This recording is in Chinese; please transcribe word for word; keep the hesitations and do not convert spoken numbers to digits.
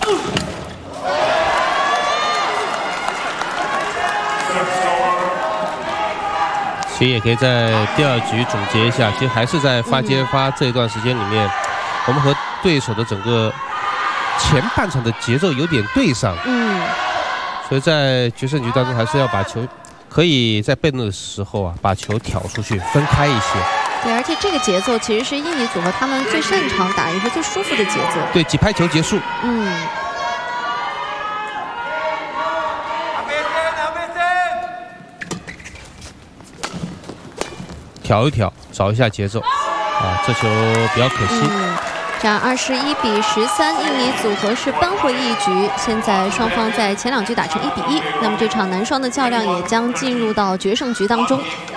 其实也可以在第二局总结一下，其实还是在发接发这一段时间里面，嗯、我们和对手的整个前半场的节奏有点对上。嗯，所以在决胜局当中，还是要把球可以在被动的时候啊，把球挑出去，分开一些。 对，而且这个节奏其实是印尼组合他们最擅长打，也是最舒服的节奏。 对，几拍球结束。 嗯。 调一调，找一下节奏，啊，这球比较可惜。 嗯，这样二十一比十三，印尼组合是扳回一局。现在双方在前两局打成一比一，那么这场男双的较量也将进入到决胜局当中。